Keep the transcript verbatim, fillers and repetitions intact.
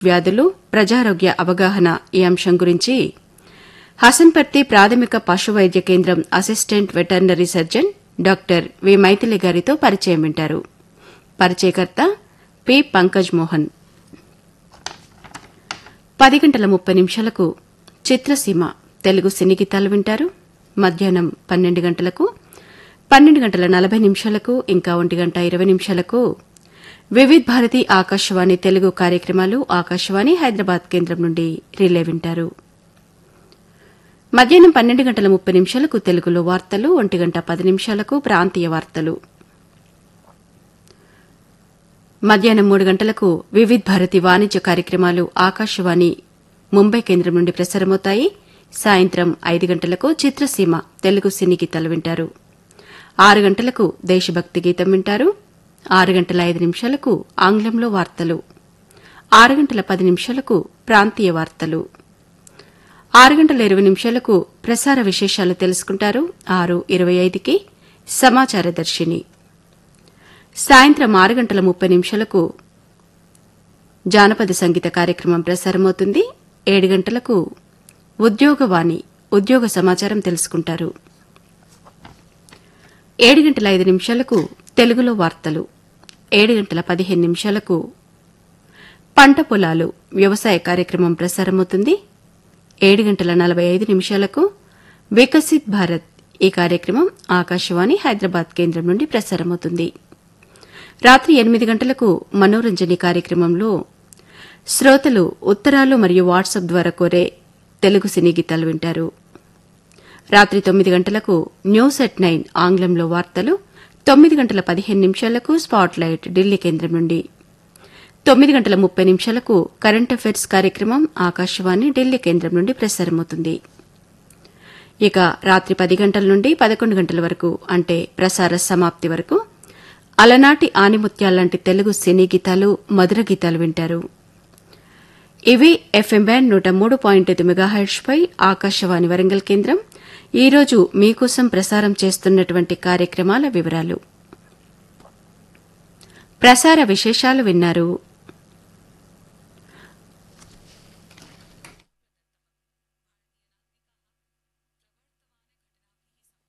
వ్యాధులు ప్రజారోగ్య అవగాహన ఈ అంశం గురించి హసన్పర్తి ప్రాథమిక పశు వైద్య కేంద్రం assistant veterinary surgeon doctor V Maithili గారితో పరిచయం వింటారు. పరిచయకర్త పి పంకజ్ మోహన్. పది గంటల ముప్పై నిమిషాలకు చిత్రసీమ తెలుగు సినీ గీతాలు వింటారు. మధ్యాహ్నం పన్నెండు గంటలకు, పన్నెండు గంటల నలభై నిమిషాలకు, ఇంకా ఒంటి గంట ఇరవై నిమిషాలకు వివిధ్ భారతి ఆకాశవాణి తెలుగు కార్యక్రమాలు ఆకాశవాణి హైదరాబాద్ కేంద్రం నుండి రిలే వింటారు. మధ్యాహ్నం పన్నెండు గంటల ముప్పై నిమిషాలకు తెలుగులో వార్తలు, ఒంటి గంట పది నిమిషాలకు ప్రాంతీయ వార్తలు. మధ్యాహ్నం మూడు గంటలకు వివిధ్ భారతి వాణిజ్య కార్యక్రమాలు ఆకాశవాణి ముంబై కేంద్రం నుండి ప్రసారమవుతాయి. సాయంత్రం ఐదు గంటలకు చిత్రసీమ తెలుగు సినీ గీతాలు వింటారు. ఆరు గంటలకు దేశభక్తి గీతం వింటారు. ఆరు గంటల ఐదు నిమిషాలకు ఆంగ్లంలో వార్తలు. ఆరు గంటల పది నిమిషాలకు ప్రాంతీయ వార్తలు. ఆరు గంటల ఇరవై నిమిషాలకు ప్రసార విశేషాలు తెలుసుకుంటారు. ఆరు ఇరవై ఐదుకి సమాచార దర్శిని. సాయంత్రం ఆరు గంటల ముప్పై నిమిషాలకు జానపద సంగీత కార్యక్రమం ప్రసారమవుతుంది. ఏడు గంటలకు ఉద్యోగవాణి ఉద్యోగ సమాచారం తెలుసుకుంటారు. ఏడు గంటల ఐదు నిమిషాలకు తెలుగులో వార్తలు. ఏడు గంటల పదిహేను నిమిషాలకు పంట పొలాలు వ్యవసాయ కార్యక్రమం ప్రసారమవుతుంది. ఏడు గంటల నలభై ఐదు నిమిషాలకు వికసిత్ భారత్ ఈ కార్యక్రమం ఆకాశవాణి హైదరాబాద్ కేంద్రం నుండి ప్రసారమవుతుంది. రాత్రి ఎనిమిది గంటలకు మనోరంజని కార్యక్రమంలో శ్రోతలు ఉత్తరాలు మరియు వాట్సాప్ ద్వారా కోరే తెలుగు సినీ గీతాలు వింటారు. రాత్రి తొమ్మిది గంటలకు న్యూస్ ఎట్ నైన్ ఆంగ్లంలో వార్తలు. తొమ్మిది గంటల పదిహేను నిమిషాలకు స్పాట్ లైట్ ఢిల్లీ కేంద్రం నుండి. తొమ్మిది గంటల ముప్పై నిమిషాలకు కరెంట్ అఫైర్స్ కార్యక్రమం ఆకాశవాణి ఢిల్లీ కేంద్రం నుండి ప్రసారమవుతుంది. ఇక రాత్రి పది గంటల నుండి పదకొండు గంటల వరకు అంటే ప్రసార సమాప్తి వరకు అలనాటి ఆనిముత్యాల్లాంటి తెలుగు సినీ గీతాలు మధుర గీతాలు వింటారు. ఇవి ఎఫ్ఎం బ్యాండ్ నూట మూడు పాయింట్ ఐదు మెగాహెర్ట్జ్పై ఆకాశవాణి వరంగల్ కేంద్రం ఈ రోజు మీకోసం ప్రసారం చేస్తున్నటువంటి కార్యక్రమాల వివరాలు. ప్రసార విశేషాలు విన్నారు.